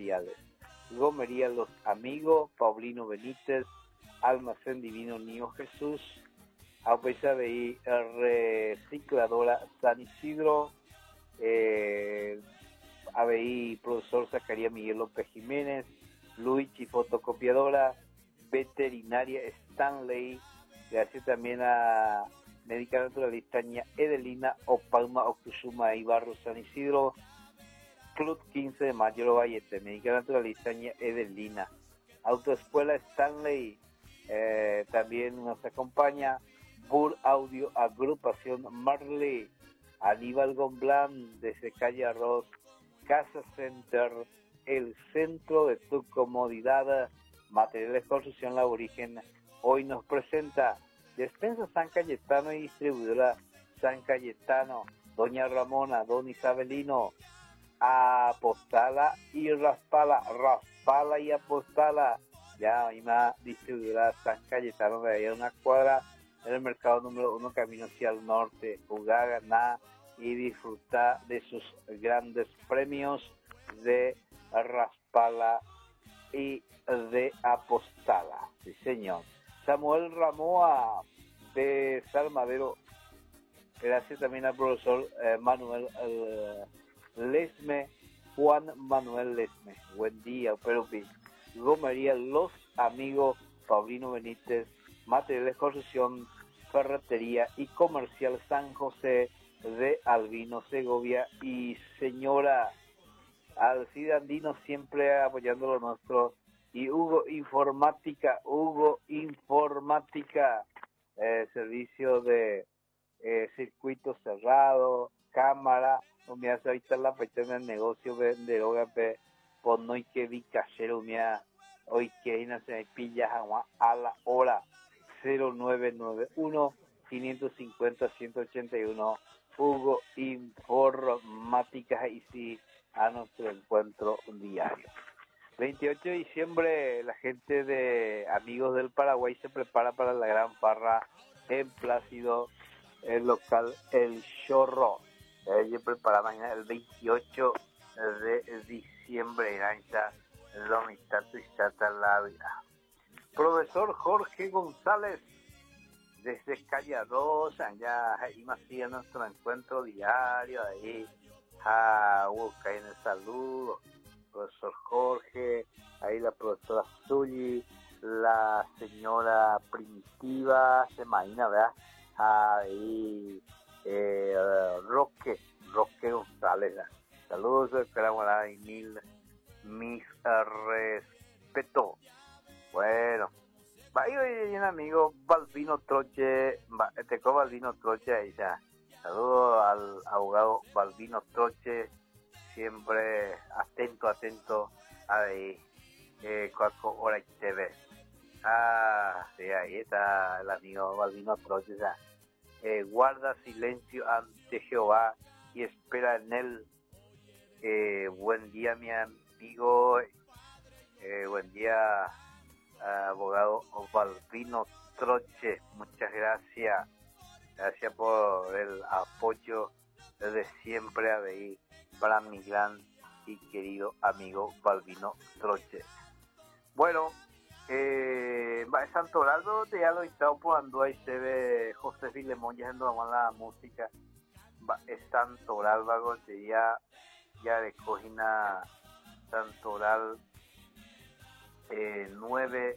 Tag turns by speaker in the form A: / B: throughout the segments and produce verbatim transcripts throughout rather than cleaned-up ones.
A: materiales. Gomería Los Amigos, Paulino Benítez, Almacén Divino Niño Jesús, Aupesa de Recicladora San Isidro, eh, A B I Profesor Zacarías Miguel López Jiménez, Luigi Fotocopiadora, Veterinaria Stanley, gracias también a Médica Naturalista Ña Edelina, Opalma Ocusuma y Barro San Isidro, Club quince de Mayo Vallete, Médica Naturalista Ña Edelina, Autoescuela Stanley, eh, también nos acompaña Bull Audio Agrupación Marley, Aníbal Gomblán desde Calle Arroz, Casa Center, el centro de tu comodidad, materiales de construcción La Origen, hoy nos presenta Despensa San Cayetano y distribuidora San Cayetano, Doña Ramona, Don Isabelino, Apostala y Raspala, Raspala y Apostala, ya misma distribuidora San Cayetano, de ahí a una cuadra en el mercado número uno, camino hacia el norte. Jugar, ganar y disfrutar de sus grandes premios de Raspala y de Apostala. Sí, señor. Samuel Ramoa de Salmadero, gracias también al profesor eh, Manuel eh, Lesme, Juan Manuel Lesme. Buen día, pero bien. Gomería Los Amigos, Paulino Benítez, materiales de construcción, ferretería y comercial San José de Albino Segovia, y señora Alcida Andino siempre apoyando lo nuestro, y Hugo Informática, Hugo Informática, eh, servicio de eh, circuito cerrado, cámara, me hace ahorita la fecha en el negocio de droga, por no hay que vi cachero, me hoy que no se me pilla a la hora. Cero nueve nueve uno, cinco cinco cero, uno ocho uno, Hugo Informática, y sí, a nuestro encuentro diario. veintiocho de diciembre, la gente de Amigos del Paraguay se prepara para la gran farra en Plácido, el local El Chorro. Ellos preparan el veintiocho de diciembre, en esta mitad de la vida. Profesor Jorge González, desde Calle dos, allá y en nuestro encuentro diario, ahí, a buscar en el saludo, profesor Jorge, ahí la profesora Zully, la señora Primitiva, se imagina, ¿verdad? Ahí, eh, Roque, Roque González, ¿verdad? Saludos, esperamos y mil, mis respeto. Bueno, va y hoy un amigo Balbino Troche, te co Balbino Troche ahí ya. Saludo al abogado Balbino Troche, siempre atento, atento ahí, eh, Cuaco Hora T V. Ah, sí, ahí está el amigo Balbino Troche, ya. Eh, guarda silencio ante Jehová y espera en él. Eh, buen día, mi amigo, eh, buen día, abogado Balbino Troche, muchas gracias, gracias por el apoyo desde siempre a ver para mi gran y querido amigo Balbino Troche. Bueno, eh, es Santo Oraldo, ya lo he estado probando, ahí se ve José Filemón ya haciendo la música, es Santo Oraldo, ya, ya de Cojina Santo Oraldo. Eh, nueve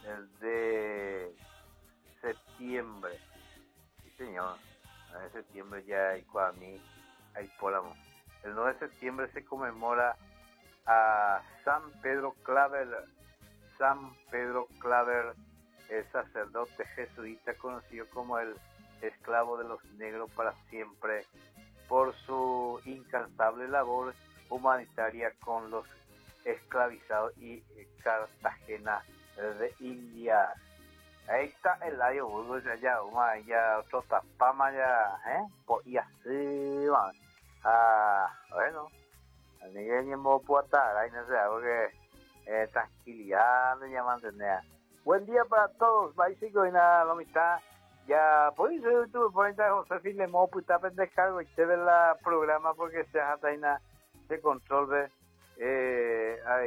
A: de septiembre, sí señor, nueve de septiembre ya hay Cuamí, hay Pólamo. El nueve de septiembre se conmemora a San Pedro Claver, San Pedro Claver, el sacerdote jesuita conocido como el esclavo de los negros para siempre, por su incansable labor humanitaria con los esclavizados y Cartagena de India. Ahí está el Layo Burgos allá, uma ya otro tapama ya, eh, po y así va. Ah, bueno, a Miguel no puedo estar, ahí no sé, porque eh, tranquilidad no llaman tener. Buen día para todos, básico y nada, la mitad. Ya, por eso YouTube, por ahí está José Filemón, puta pendejo, y te ve la programa porque se hace ahí nada, se control, eh,